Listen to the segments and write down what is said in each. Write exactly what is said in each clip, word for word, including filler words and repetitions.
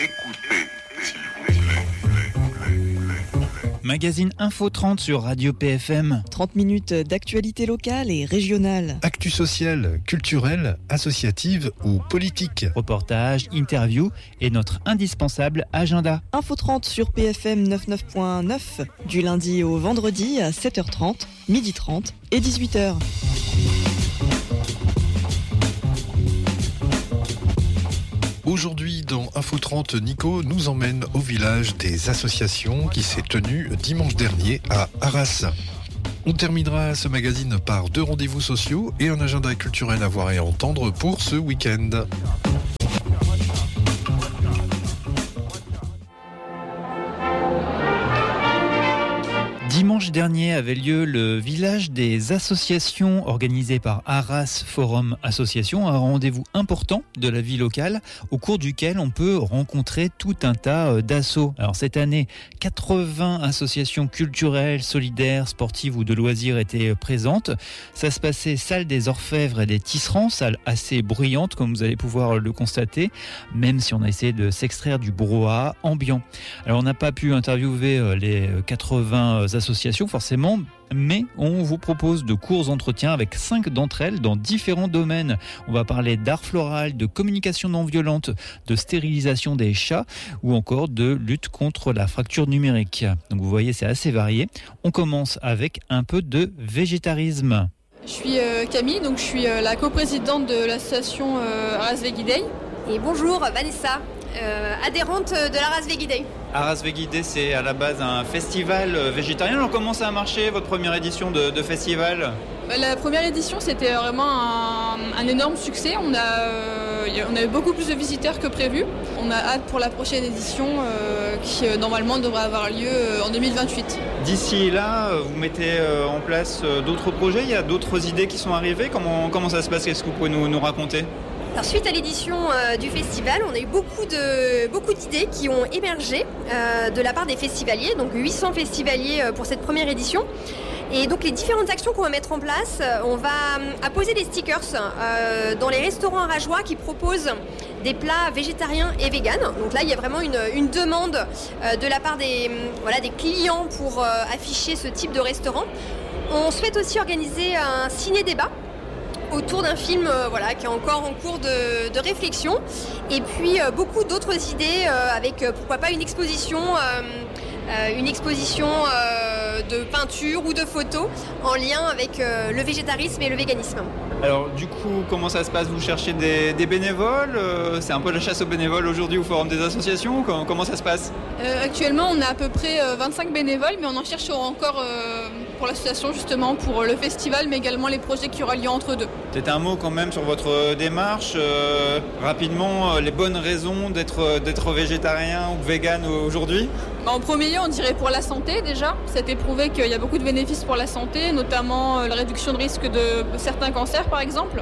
Écoutez, s'il vous plaît. Magazine Info trente sur Radio P F M. trente minutes d'actualité locale et régionale. Actu sociale, culturelle, associative ou politique. Reportages, interviews et notre indispensable agenda. Info trente sur P F M quatre-vingt-neuf point neuf du lundi au vendredi à sept heures trente, midi trente et dix-huit heures. Aujourd'hui, dans Info trente, Nico nous emmène au village des associations qui s'est tenu dimanche dernier à Arras. On terminera ce magazine par deux rendez-vous sociaux et un agenda culturel à voir et à entendre pour ce week-end. Dimanche dernier avait lieu le village des associations organisé par Arras Forum Association, un rendez-vous important de la vie locale au cours duquel on peut rencontrer tout un tas d'assauts. Alors cette année, quatre-vingts associations culturelles, solidaires, sportives ou de loisirs étaient présentes. Ça se passait salle des Orfèvres et des Tisserands, salle assez bruyante comme vous allez pouvoir le constater, même si on a essayé de s'extraire du brouhaha ambiant. Alors on n'a pas pu interviewer les quatre-vingts associations associations forcément, mais on vous propose de courts entretiens avec cinq d'entre elles dans différents domaines. On va parler d'art floral, de communication non violente, de stérilisation des chats ou encore de lutte contre la fracture numérique. Donc vous voyez, c'est assez varié. On commence avec un peu de végétarisme. Je suis euh, Camille, donc je suis euh, la coprésidente de l'association euh, Arras Veggie Day. Et bonjour, Vanessa, euh, adhérente de l'Arras Veggie Day. Arras Veggie Day, c'est à la base un festival végétarien. Alors comment ça a marché, votre première édition de, de festival ? La première édition, c'était vraiment un, un énorme succès. On a, euh, on a eu beaucoup plus de visiteurs que prévu. On a hâte pour la prochaine édition euh, qui euh, normalement devrait avoir lieu euh, en deux mille vingt-huit. D'ici là, vous mettez euh, en place euh, d'autres projets. Il y a d'autres idées qui sont arrivées. Comment, comment ça se passe ? Qu'est-ce que vous pouvez nous, nous raconter ? Alors, suite à l'édition euh, du festival, on a eu beaucoup, de, beaucoup d'idées qui ont émergé euh, de la part des festivaliers, donc huit cents festivaliers euh, pour cette première édition. Et donc les différentes actions qu'on va mettre en place, on va apposer des stickers euh, dans les restaurants arageois qui proposent des plats végétariens et véganes. Donc là, il y a vraiment une, une demande euh, de la part des, voilà, des clients pour euh, afficher ce type de restaurant. On souhaite aussi organiser un ciné-débat autour d'un film euh, voilà, qui est encore en cours de, de réflexion. Et puis euh, beaucoup d'autres idées euh, avec euh, pourquoi pas une exposition, euh, euh, une exposition euh, de peinture ou de photos en lien avec euh, le végétarisme et le véganisme. Alors du coup, comment ça se passe ? Vous cherchez des, des bénévoles ? euh, C'est un peu la chasse aux bénévoles aujourd'hui au Forum des associations ? Comment, comment ça se passe ? euh, Actuellement, on a à peu près euh, vingt-cinq bénévoles, mais on en cherche encore euh, pour l'association justement, pour le festival, mais également les projets qui aura lieu entre deux. Peut-être un mot quand même sur votre démarche, euh, rapidement, les bonnes raisons d'être, d'être végétarien ou vegan aujourd'hui ? En premier lieu, on dirait pour la santé déjà. C'est éprouvé qu'il y a beaucoup de bénéfices pour la santé, notamment la réduction de risque de certains cancers par exemple.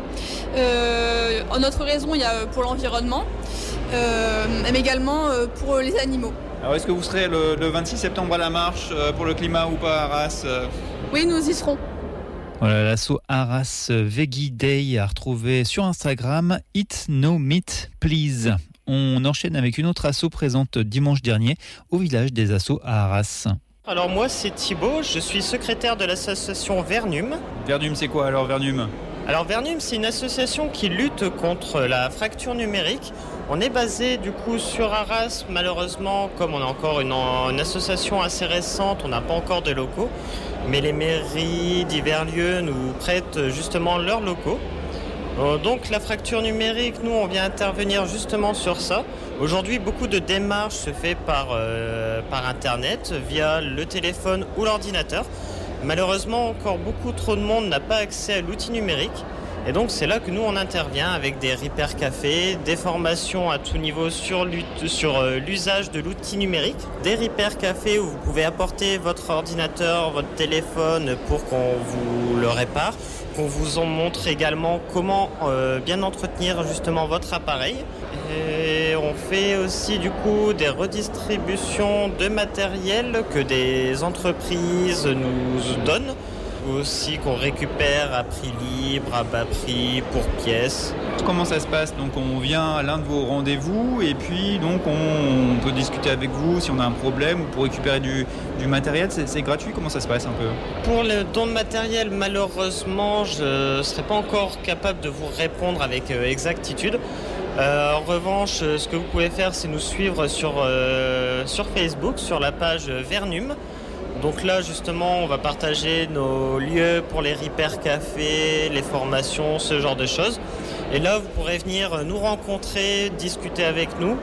Euh, en autre raison, il y a pour l'environnement, euh, mais également pour les animaux. Alors est-ce que vous serez le, le vingt-six septembre à la marche pour le climat ou pas à Arras ? Oui, nous y serons. Voilà, l'asso Arras Veggie Day à retrouver sur Instagram, Eat No Meat Please. On enchaîne avec une autre asso présente dimanche dernier au village des assos à Arras. Alors moi c'est Thibaut, je suis secrétaire de l'association Vernum. Vernum c'est quoi alors Vernum ? Alors Vernum c'est une association qui lutte contre la fracture numérique. On est basé du coup sur Arras, malheureusement comme on a encore une, une association assez récente, on n'a pas encore de locaux. Mais les mairies, divers lieux nous prêtent justement leurs locaux. Donc la fracture numérique, nous on vient intervenir justement sur ça. Aujourd'hui beaucoup de démarches se fait par, euh, par internet, via le téléphone ou l'ordinateur. Malheureusement encore beaucoup trop de monde n'a pas accès à l'outil numérique. Et donc c'est là que nous on intervient avec des repair cafés, des formations à tout niveau sur, sur euh, l'usage de l'outil numérique. Des repair cafés où vous pouvez apporter votre ordinateur, votre téléphone pour qu'on vous le répare. Qu'on vous en montre également comment euh, bien entretenir justement votre appareil. Et on fait aussi du coup des redistributions de matériel que des entreprises nous donnent. Aussi qu'on récupère à prix libre, à bas prix, pour pièces. Comment ça se passe? Donc on vient à l'un de vos rendez-vous et puis donc on, on peut discuter avec vous si on a un problème ou pour récupérer du, du matériel. C'est, c'est gratuit? Comment ça se passe un peu? Pour le don de matériel, malheureusement, je ne serai pas encore capable de vous répondre avec euh, exactitude. Euh, en revanche, ce que vous pouvez faire, c'est nous suivre sur, euh, sur Facebook, sur la page Vernum. Donc là, justement, on va partager nos lieux pour les Repair Café, les formations, ce genre de choses. Et là, vous pourrez venir nous rencontrer, discuter avec nous.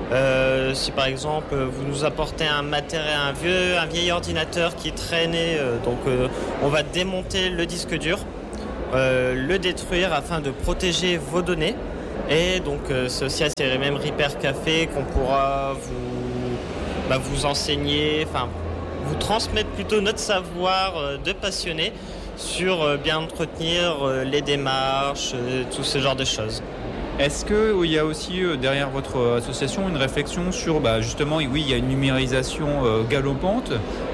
Euh, si par exemple, vous nous apportez un matériel, un vieux, un vieil ordinateur qui traînait, euh, donc euh, on va démonter le disque dur, euh, le détruire afin de protéger vos données. Et donc, euh, c'est aussi à ces mêmes Repair Café qu'on pourra vous, bah, vous enseigner, enfin, vous transmettre plutôt notre savoir euh, de passionnés sur euh, bien entretenir euh, les démarches, euh, tout ce genre de choses. Est-ce qu'il y a aussi euh, derrière votre association une réflexion sur, bah, justement, oui, il y a une numérisation euh, galopante.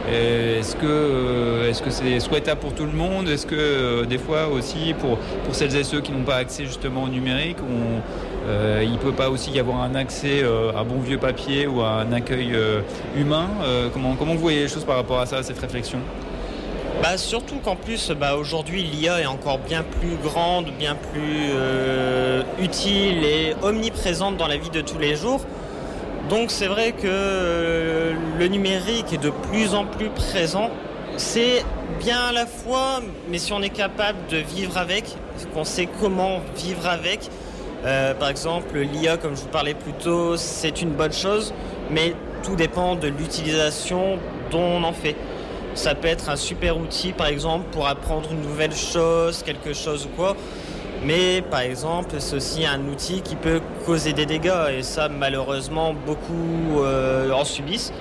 Et est-ce que, euh, est-ce que c'est souhaitable pour tout le monde? Est-ce que euh, des fois aussi pour, pour celles et ceux qui n'ont pas accès justement au numérique, on, euh, il ne peut pas aussi y avoir un accès euh, à bon vieux papier ou à un accueil euh, humain? euh, comment, comment vous voyez les choses par rapport à ça, à cette réflexion? Bah, surtout qu'en plus, bah, aujourd'hui, l'I A est encore bien plus grande, bien plus euh, utile et omniprésente dans la vie de tous les jours. Donc c'est vrai que euh, le numérique est de plus en plus présent. C'est bien à la fois, mais si on est capable de vivre avec, qu'on sait comment vivre avec, euh, par exemple, l'I A, comme je vous parlais plus tôt, c'est une bonne chose, mais tout dépend de l'utilisation dont on en fait. Ça peut être un super outil, par exemple, pour apprendre une nouvelle chose, quelque chose ou quoi. Mais, par exemple, c'est aussi un outil qui peut causer des dégâts. Et ça, malheureusement, beaucoup euh, en subissent.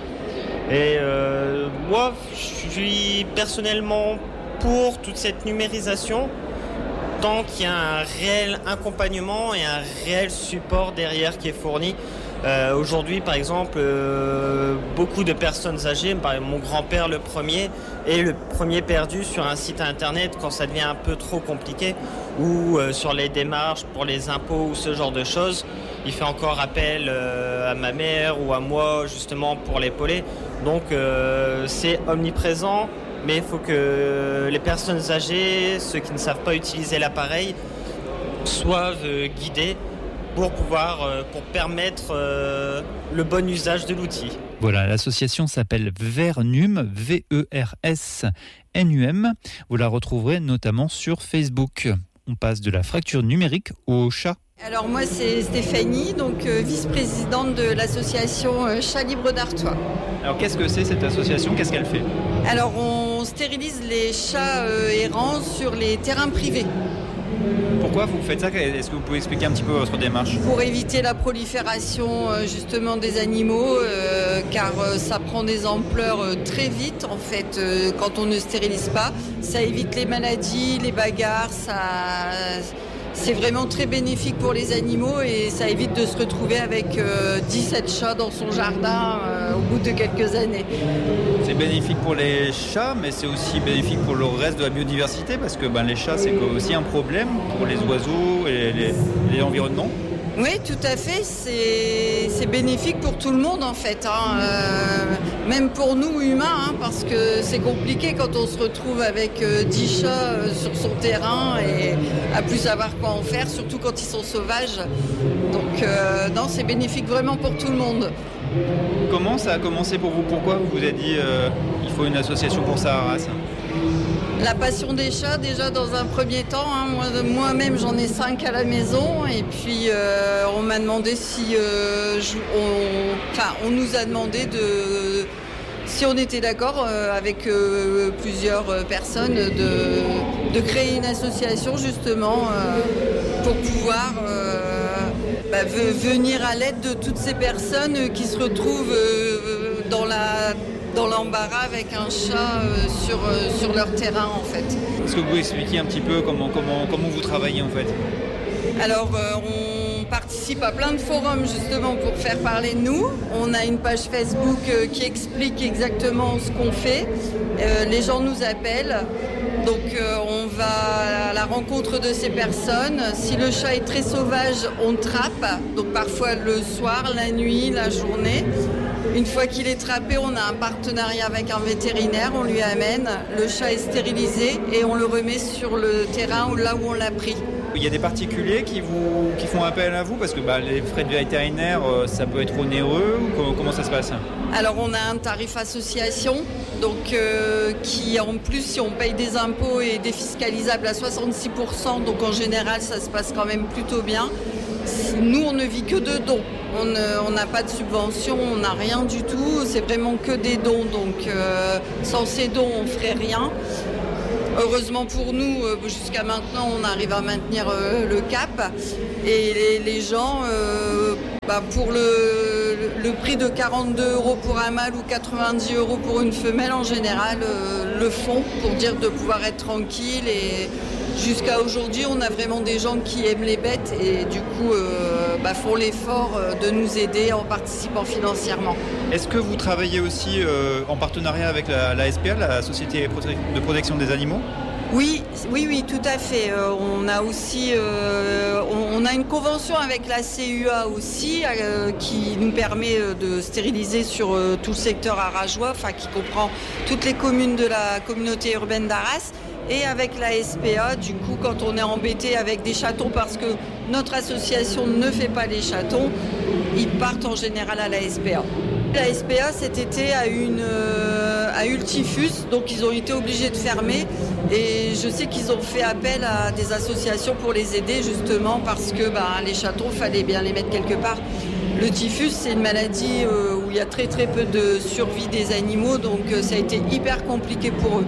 Et euh, moi, je suis personnellement pour toute cette numérisation, tant qu'il y a un réel accompagnement et un réel support derrière qui est fourni. Euh, aujourd'hui, par exemple, euh, beaucoup de personnes âgées, mon grand-père le premier, est le premier perdu sur un site internet quand ça devient un peu trop compliqué, ou euh, sur les démarches pour les impôts ou ce genre de choses. Il fait encore appel euh, à ma mère ou à moi justement pour l'épauler. Donc euh, c'est omniprésent, mais il faut que les personnes âgées, ceux qui ne savent pas utiliser l'appareil, soient euh, guidés pour pouvoir, euh, pour permettre euh, le bon usage de l'outil. Voilà, l'association s'appelle Vernum, V E R S N U M. Vous la retrouverez notamment sur Facebook. On passe de la fracture numérique au chat. Alors moi c'est Stéphanie, donc euh, vice-présidente de l'association euh, Chat Libre d'Artois. Alors qu'est-ce que c'est cette association? Qu'est-ce qu'elle fait? Alors on stérilise les chats euh, errants sur les terrains privés. Pourquoi vous faites ça? Est-ce que vous pouvez expliquer un petit peu votre démarche? Pour éviter la prolifération euh, justement des animaux, euh, car euh, ça prend des ampleurs euh, très vite en fait euh, quand on ne stérilise pas. Ça évite les maladies, les bagarres, ça... C'est vraiment très bénéfique pour les animaux et ça évite de se retrouver avec euh, dix-sept chats dans son jardin euh, au bout de quelques années. C'est bénéfique pour les chats, mais c'est aussi bénéfique pour le reste de la biodiversité parce que ben, les chats, c'est aussi un problème pour les oiseaux et, les, et l'environnement. Oui, tout à fait. C'est, c'est bénéfique pour tout le monde en fait, hein. euh, même pour nous humains, hein, parce que c'est compliqué quand on se retrouve avec euh, dix chats euh, sur son terrain et à plus savoir quoi en faire, surtout quand ils sont sauvages. Donc euh, non, c'est bénéfique vraiment pour tout le monde. Comment ça a commencé pour vous? Pourquoi vous vous êtes dit euh, il faut une association pour ça à Arras? La passion des chats déjà dans un premier temps, hein. Moi, moi-même j'en ai cinq à la maison et puis euh, on m'a demandé si euh, je, on, enfin, on nous a demandé de si on était d'accord euh, avec euh, plusieurs personnes de, de créer une association justement euh, pour pouvoir euh, bah, venir à l'aide de toutes ces personnes qui se retrouvent euh, dans la dans l'embarras avec un chat euh, sur, euh, sur leur terrain en fait. Est-ce que vous pouvez expliquer un petit peu comment, comment, comment vous travaillez en fait? Alors euh, on participe à plein de forums justement pour faire parler de nous. On a une page Facebook euh, qui explique exactement ce qu'on fait. Euh, les gens nous appellent. Donc euh, on va à la rencontre de ces personnes. Si le chat est très sauvage, on le trappe. Donc parfois le soir, la nuit, la journée. Une fois qu'il est trappé, on a un partenariat avec un vétérinaire, on lui amène. Le chat est stérilisé et on le remet sur le terrain là où on l'a pris. Il y a des particuliers qui, vous, qui font appel à vous parce que bah, les frais de vétérinaire, ça peut être onéreux ou comment, comment ça se passe? Alors on a un tarif association, donc euh, qui en plus si on paye des impôts est défiscalisable à soixante-six pour cent, donc en général ça se passe quand même plutôt bien. Nous on ne vit que de dons, on n'a pas de subvention, on n'a rien du tout, c'est vraiment que des dons, donc euh, sans ces dons on ne ferait rien. Heureusement pour nous, jusqu'à maintenant, on arrive à maintenir le cap. Et les, les gens, euh, bah pour le, le prix de quarante-deux euros pour un mâle ou quatre-vingt-dix euros pour une femelle, en général, euh, le font pour dire de pouvoir être tranquille. Et jusqu'à aujourd'hui, on a vraiment des gens qui aiment les bêtes et du coup euh, bah font l'effort de nous aider en participant financièrement. Est-ce que vous travaillez aussi euh, en partenariat avec la, la S P A, la Société de protection des animaux? Oui, oui, oui, tout à fait. Euh, on a aussi, euh, on, on a une convention avec la C U A aussi euh, qui nous permet de stériliser sur euh, tout le secteur arageois, enfin qui comprend toutes les communes de la communauté urbaine d'Arras. Et avec la S P A, du coup, quand on est embêté avec des chatons parce que notre association ne fait pas les chatons, ils partent en général à la S P A. La S P A cet été a eu, une, euh, a eu le typhus, donc ils ont été obligés de fermer. Et je sais qu'ils ont fait appel à des associations pour les aider justement parce que bah, les chatons, il fallait bien les mettre quelque part. Le typhus, c'est une maladie euh, où il y a très très peu de survie des animaux, donc euh, ça a été hyper compliqué pour eux.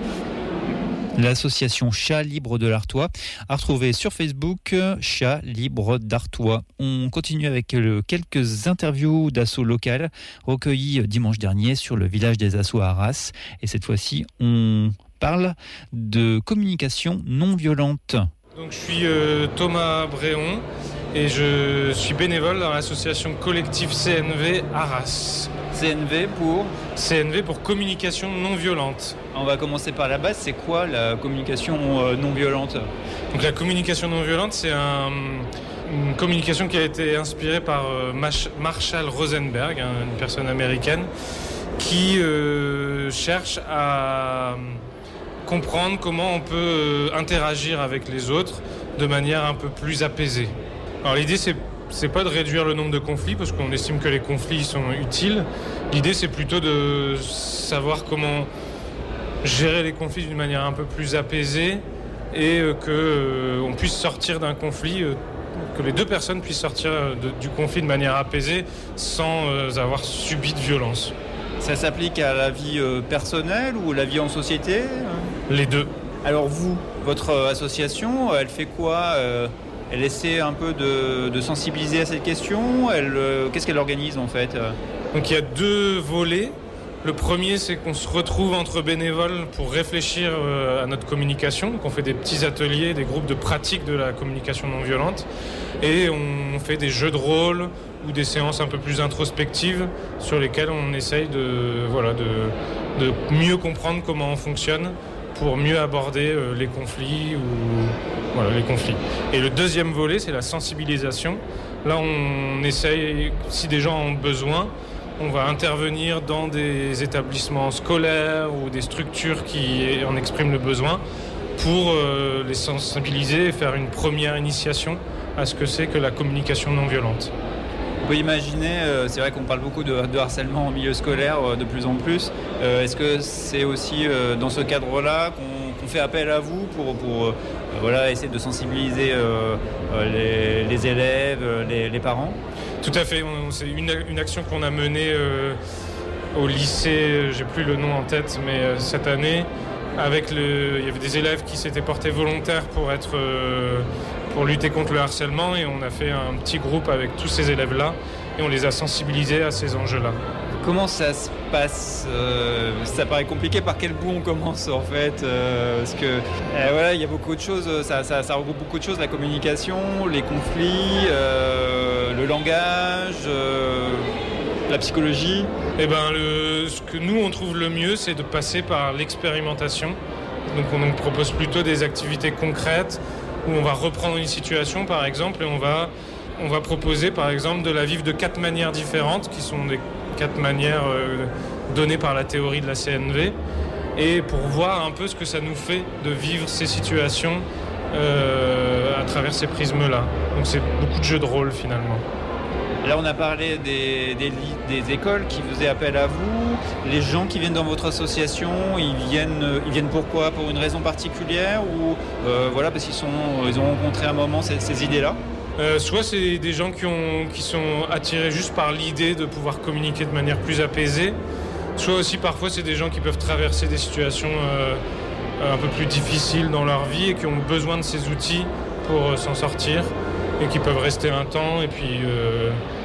L'association Chat Libre de l'Artois à retrouver sur Facebook, Chat Libre d'Artois. On continue avec le, quelques interviews d'assauts locales recueillies dimanche dernier sur le village des assauts à Arras. Et cette fois-ci, on parle de communication non violente. Donc, je suis euh, Thomas Bréon et je suis bénévole dans l'association collective C N V Arras. C N V pour C N V pour communication non violente. On va commencer par la base. C'est quoi la communication non violente? Donc la communication non violente, c'est un, une communication qui a été inspirée par Marshall Rosenberg, une personne américaine, qui euh, cherche à comprendre comment on peut interagir avec les autres de manière un peu plus apaisée. Alors l'idée, c'est c'est pas de réduire le nombre de conflits parce qu'on estime que les conflits sont utiles. L'idée, c'est plutôt de savoir comment gérer les conflits d'une manière un peu plus apaisée et qu'on euh, puisse sortir d'un conflit, euh, que les deux personnes puissent sortir de, du conflit de manière apaisée sans euh, avoir subi de violence. Ça s'applique à la vie euh, personnelle ou la vie en société? Les deux. Alors vous, votre association, elle fait quoi? euh... Elle essaie un peu de, de sensibiliser à cette question. Elle, euh, qu'est-ce qu'elle organise en fait? Donc il y a deux volets. Le premier, c'est qu'on se retrouve entre bénévoles pour réfléchir euh, à notre communication. Donc on fait des petits ateliers, des groupes de pratique de la communication non violente. Et on fait des jeux de rôle ou des séances un peu plus introspectives sur lesquelles on essaye de, voilà, de, de mieux comprendre comment on fonctionne pour mieux aborder euh, les conflits ou voilà, les conflits. Et le deuxième volet, c'est la sensibilisation. Là, on essaye, si des gens ont besoin, on va intervenir dans des établissements scolaires ou des structures qui en expriment le besoin pour euh, les sensibiliser et faire une première initiation à ce que c'est que la communication non violente. On peut imaginer, euh, c'est vrai qu'on parle beaucoup de, de harcèlement en milieu scolaire euh, de plus en plus. Euh, est-ce que c'est aussi euh, dans ce cadre-là qu'on, qu'on fait appel à vous pour, pour euh, voilà, essayer de sensibiliser euh, les, les élèves, les, les parents? Tout à fait. On, c'est une, une action qu'on a menée euh, au lycée, j'ai plus le nom en tête, mais euh, cette année, avec le, il y avait des élèves qui s'étaient portés volontaires pour être... Euh, pour lutter contre le harcèlement et on a fait un petit groupe avec tous ces élèves-là et on les a sensibilisés à ces enjeux-là. Comment ça se passe? euh, Ça paraît compliqué. Par quel bout on commence en fait? euh, Parce que euh, voilà, il y a beaucoup de choses, ça, ça, ça regroupe beaucoup de choses, la communication, les conflits, euh, le langage, euh, la psychologie. Eh ben, le, ce que nous on trouve le mieux, c'est de passer par l'expérimentation Donc on nous propose plutôt des activités concrètes où on va reprendre une situation par exemple et on va, on va proposer par exemple de la vivre de quatre manières différentes qui sont des quatre manières euh, données par la théorie de la C N V et pour voir un peu ce que ça nous fait de vivre ces situations euh, à travers ces prismes-là. Donc c'est beaucoup de jeux de rôle finalement. Là, on a parlé des, des, des écoles qui faisaient appel à vous. Les gens qui viennent dans votre association, ils viennent, ils viennent pourquoi ? Pour une raison particulière ou euh, voilà, parce qu'ils sont, ils ont rencontré à un moment ces, ces idées-là ? euh, Soit c'est des gens qui, ont, qui sont attirés juste par l'idée de pouvoir communiquer de manière plus apaisée. Soit aussi parfois c'est des gens qui peuvent traverser des situations euh, un peu plus difficiles dans leur vie et qui ont besoin de ces outils pour euh, s'en sortir. Et qui peuvent rester un temps et puis euh,